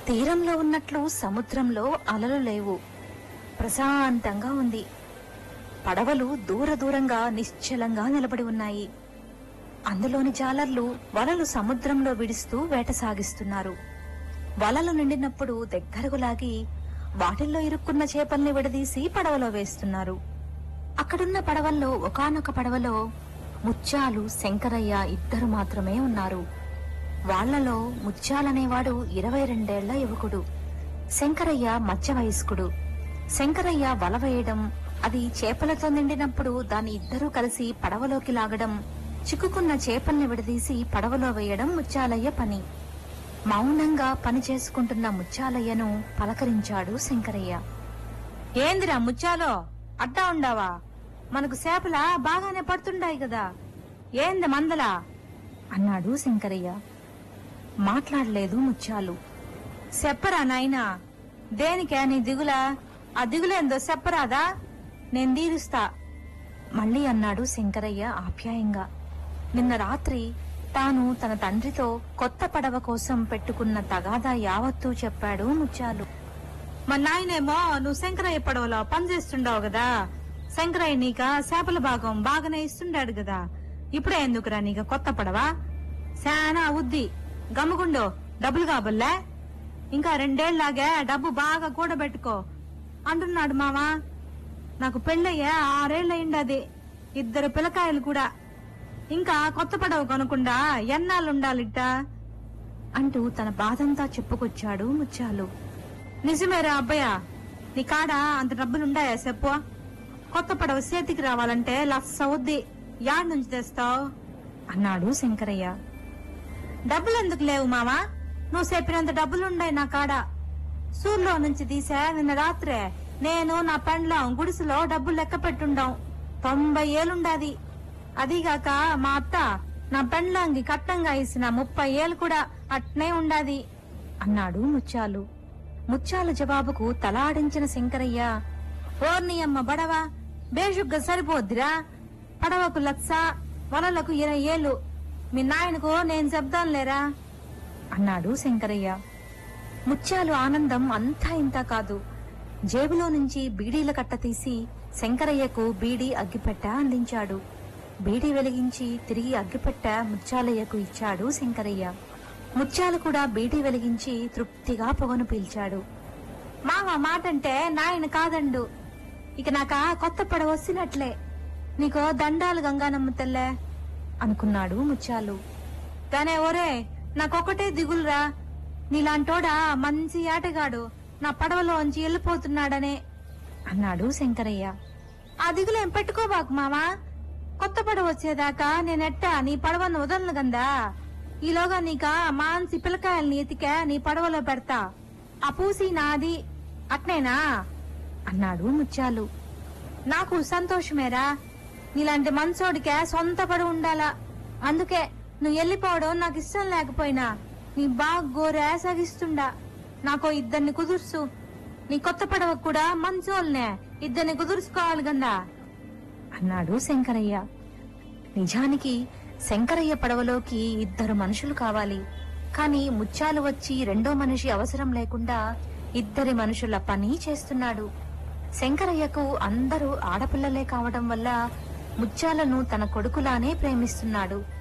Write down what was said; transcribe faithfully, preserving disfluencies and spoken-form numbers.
తీరంలో ఉన్నట్లు సముద్రంలో అలలు లేవు. ప్రశాంతంగా ఉంది. పడవలు దూర దూరంగా నిశ్చలంగా నిలబడి ఉన్నాయి. అందులోని జాలర్లు వలలు సముద్రంలో విడుస్తూ వేట సాగిస్తున్నారు. వలలు నిండినప్పుడు దగ్గరకు లాగి వాటిల్లో ఇరుక్కున్న చేపల్ని విడదీసి పడవలో వేస్తున్నారు. అక్కడున్న పడవల్లో ఒకానొక పడవలో ముత్యాలు, శంకరయ్య ఇద్దరు మాత్రమే ఉన్నారు. వాళ్లలో ముత్యాలనేవాడు ఇరవై రెండేళ్ల యువకుడు. శంకరయ్య మధ్య వయస్కుడు. శంకరయ్య వల వేయడం, అది చేపలతో నిండినప్పుడు దాన్ని ఇద్దరూ కలిసి పడవలోకి లాగడం, చిక్కుకున్న చేపల్ని విడదీసి పడవలో వేయడం ముత్యాలయ్య పని. మౌనంగా పని చేసుకుంటున్న ముత్యాలయ్యను పలకరించాడు శంకరయ్య. ఏందిరా ముత్యాలో, అట్టా ఉండావా? మనకు చేపల బాగానే పడుతుండాయి కదా, ఏంది మందలా అన్నాడు శంకరయ్య. మాట్లాడలేదు ముత్యాలు. చెప్పరా నాయనా, దేనికే నీ దిగులా? ఆ దిగులేందో చెప్పరాదా, నేను తీరుస్తా మళ్ళీ అన్నాడు శంకరయ్య ఆప్యాయంగా. నిన్న రాత్రి తాను తన తండ్రితో కొత్త పడవ కోసం పెట్టుకున్న తగాదా యావత్తూ చెప్పాడు ముత్యాలు. మా నాయనేమో నువ్వు శంకరయ్య పడవలో పనిచేస్తుండవు కదా, శంకరయ్య నీక చేపల భాగం బాగానే ఇస్తుండాడు కదా, ఇప్పుడే ఎందుకురా నీక కొత్త పడవ? శానా అవుద్ది, గమ్ముగుండో, డబ్బులు కాబల్లా, ఇంకా రెండేళ్లాగే డబ్బు బాగా కూడబెట్టుకో అంటున్నాడు మావా. నాకు పెళ్ళయ్యే ఆరేళ్లయిండది, ఇద్దరు పిల్లకాయలు కూడా, ఇంకా కొత్త పడవ కొనకుండా ఎన్నాళ్ళుండాలిట్ట అంటూ తన బాధంతా చెప్పుకొచ్చాడు ముత్యాలు. నిజమేరా అబ్బయ్య, నీ కాడ అంత డబ్బులుండాయా చెప్పు? కొత్త పడవ చేతికి రావాలంటే లక్ష అవుద్ది, యాడ్ నుంచి తెస్తావు అన్నాడు శంకరయ్య. డబ్బులెందుకు లేవు మావా, నువ్వు చెప్పినంత డబ్బులుండాయి నా కాడ. సూర్లో నుంచి తీసా నిన్న రాత్రే నేను నా పెండ్లం గుడిసెలో డబ్బులు లెక్క పెట్టుండాం. తొంభై ఏళ్ళుండాది. అదిగాక మా అత్త నా పెండ్లాంగి కట్నంగా ఇసిన ముప్పై ఏళ్ళు కూడా అట్నే ఉండాది అన్నాడు ముత్యాలు. ముత్యాల జవాబుకు తల ఆడించిన శంకరయ్య, ఓర్నియమ్మ బడవ, బేషుగ్గా సరిపోద్దిరా, పడవకు లక్ష, వలలకు ఇరవై ఏళ్ళు, మీ నాయనకు నేను చెప్దాంలేరా అన్నాడు శంకరయ్య. ముత్యాలు ఆనందం అంతా ఇంతా కాదు. జేబులో నుంచి బీడీల కట్ట తీసి శంకరయ్యకు బీడీ అగ్గిపెట్ట అందించాడు. బీడీ వెలిగించి తిరిగి అగ్గిపెట్ట ముత్యాలయ్యకు ఇచ్చాడు శంకరయ్య. ముత్యాలు కూడా బీడీ వెలిగించి తృప్తిగా పొగను పీల్చాడు. మామ మాటంటే నాయన కాదండు, ఇక నాక కొత్త పడవ వస్తున్నట్లే, నీకో దండాలు గంగానమ్మ తెల్లే అనుకున్నాడు ముత్యాలు. దానే ఓరే, నాకొకటే దిగులురా, నీలాంటోడా మంచి ఆటగాడు నా పడవలోంచి వెళ్ళిపోతున్నాడనే అన్నాడు శంకరయ్య. ఆ దిగులేం పెట్టుకోబాకు మామా, కొత్త పడవ వచ్చేదాకా నేనెట్టా నీ పడవను వదలను గందా, ఈలోగా నీక మాంసి పిల్లకాయల్ని ఎతిక నీ పడవలో పెడతా, ఆ పూసి నాది అట్నేనా అన్నాడు ముత్యాలు. నాకు సంతోషమేరా, నీలాంటి మనసోడికే సొంత పడవ ఉండాలా, అందుకే నువ్వు వెళ్ళిపోవడం నాకు ఇష్టం లేకపోయినా నీ బాగా గోరే సాగిస్తుండా, నాకో ఇద్దరిని కుదుర్సు, నీ కొత్త పడవ కూడా మంచోళ్ళనే ఇద్దరిని కుదుర్చుకోవాలి గందా అన్నాడు శంకరయ్య. నిజానికి శంకరయ్య పడవలోకి ఇద్దరు మనుషులు కావాలి, కాని ముత్యాలు వచ్చి రెండో మనిషి అవసరం లేకుండా ఇద్దరి మనుషుల పని చేస్తున్నాడు. శంకరయ్యకు అందరూ ఆడపిల్లలే కావడం వల్ల ముత్యాలను తన కొడుకులానే ప్రేమిస్తున్నాడు.